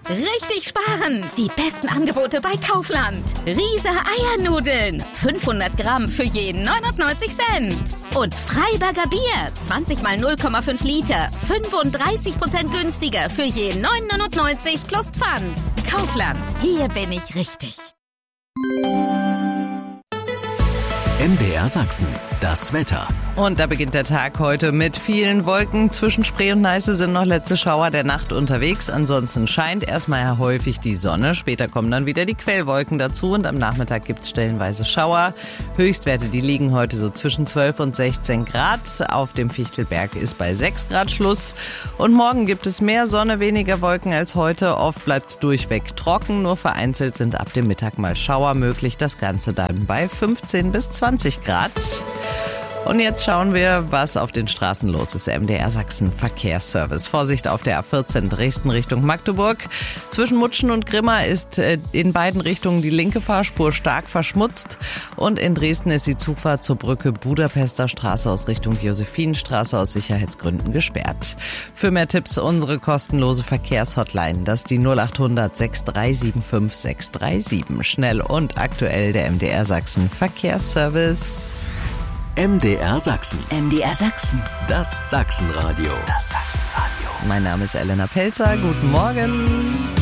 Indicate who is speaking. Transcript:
Speaker 1: Richtig sparen! Die besten Angebote bei Kaufland. Riese Eiernudeln. 500 Gramm für jeden 99 Cent. Und Freiberger Bier. 20 mal 0,5 Liter. 35% günstiger für jeden 9,99 plus Pfand. Kaufland. Hier bin ich richtig.
Speaker 2: MDR Sachsen, das Wetter.
Speaker 3: Und da beginnt der Tag heute mit vielen Wolken. Zwischen Spree und Neiße sind noch letzte Schauer der Nacht unterwegs. Ansonsten scheint erstmal häufig die Sonne. Später kommen dann wieder die Quellwolken dazu und am Nachmittag gibt's stellenweise Schauer. Höchstwerte, die liegen heute so zwischen 12 und 16 Grad. Auf dem Fichtelberg ist bei 6 Grad Schluss. Und morgen gibt es mehr Sonne, weniger Wolken als heute. Oft bleibt's durchweg trocken. Nur vereinzelt sind ab dem Mittag mal Schauer möglich. Das Ganze dann bei 15 bis 20 Grad. Und jetzt schauen wir, was auf den Straßen los ist. MDR Sachsen Verkehrsservice. Vorsicht auf der A14 Dresden Richtung Magdeburg. Zwischen Mutschen und Grimma ist in beiden Richtungen die linke Fahrspur stark verschmutzt. Und in Dresden ist die Zufahrt zur Brücke Budapester Straße aus Richtung Josephinenstraße aus Sicherheitsgründen gesperrt. Für mehr Tipps unsere kostenlose Verkehrshotline. Das ist die 0800 6375 637. Schnell und aktuell der MDR Sachsen Verkehrsservice.
Speaker 2: MDR Sachsen.
Speaker 1: MDR Sachsen.
Speaker 2: Das Sachsenradio.
Speaker 1: Das Sachsenradio.
Speaker 3: Mein Name ist Elena Pelzer. Guten Morgen.